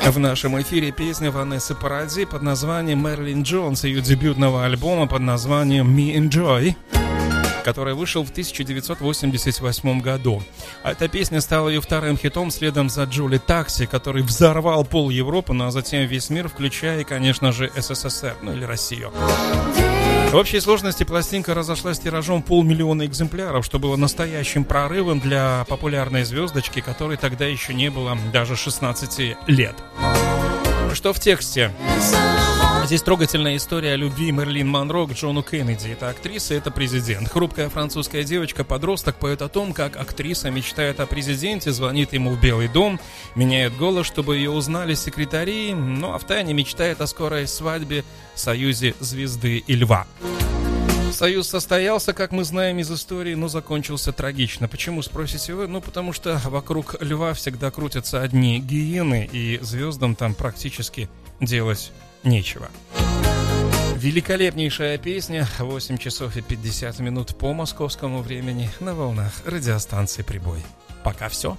В нашем эфире песня Ванессы Паради под названием «Мэрилин Джонс», ее дебютного альбома под названием «Me and Joy», который вышел в 1988 году. Эта песня стала ее вторым хитом следом за «Джули Такси», который взорвал пол Европы, ну а затем весь мир, включая, конечно же, СССР, ну или Россию. В общей сложности пластинка разошлась тиражом 500 000 экземпляров, что было настоящим прорывом для популярной звездочки, которой тогда еще не было даже 16 лет. Что в тексте? Здесь трогательная история любви Мэрилин Монро к Джону Кеннеди. Это актриса, это президент. Хрупкая французская девочка-подросток поет о том, как актриса мечтает о президенте, звонит ему в Белый дом, меняет голос, чтобы ее узнали секретари, ну а втайне мечтает о скорой свадьбе, союзе звезды и льва. Союз состоялся, как мы знаем из истории, но закончился трагично. Почему, спросите вы? Ну, потому что вокруг льва всегда крутятся одни гиены, и звездам там практически делать нечего. Великолепнейшая песня, 8 часов и 50 минут по московскому времени на волнах радиостанции «Прибой». Пока все.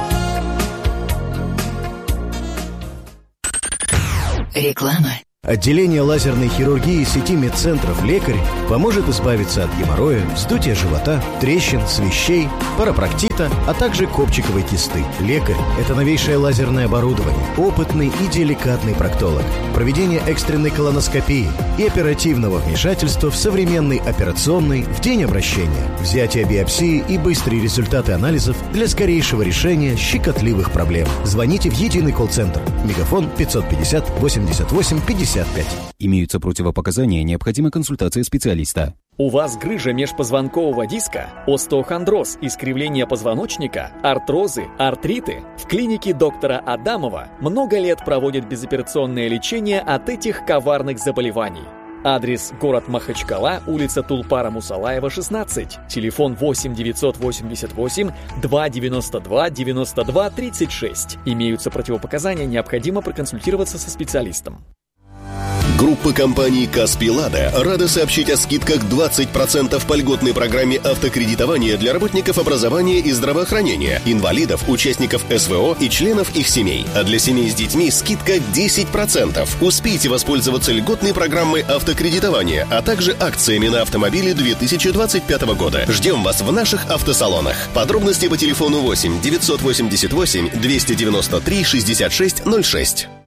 Реклама. Отделение лазерной хирургии сети медцентров «Лекарь» поможет избавиться от геморроя, вздутия живота, трещин, свищей, парапроктита, а также копчиковой кисты. «Лекарь» — это новейшее лазерное оборудование, опытный и деликатный проктолог, проведение экстренной колоноскопии и оперативного вмешательства в современный операционный в день обращения, взятие биопсии и быстрые результаты анализов для скорейшего решения щекотливых проблем. Звоните в единый колл-центр. Мегафон 550 88 55. Имеются противопоказания, необходима консультация специалиста. У вас грыжа межпозвонкового диска, остеохондроз, искривление позвоночника, артрозы, артриты? В клинике доктора Адамова много лет проводят безоперационное лечение от этих коварных заболеваний. Адрес: город Махачкала, улица Тулпара-Мусалаева, 16. Телефон 8 988 292 92 36. Имеются противопоказания, необходимо проконсультироваться со специалистом. Группа компаний «Каспий Лада» рада сообщить о скидках 20% по льготной программе автокредитования для работников образования и здравоохранения, инвалидов, участников СВО и членов их семей. А для семей с детьми скидка 10%. Успейте воспользоваться льготной программой автокредитования, а также акциями на автомобили 2025 года. Ждем вас в наших автосалонах. Подробности по телефону 8 988 293 66 06.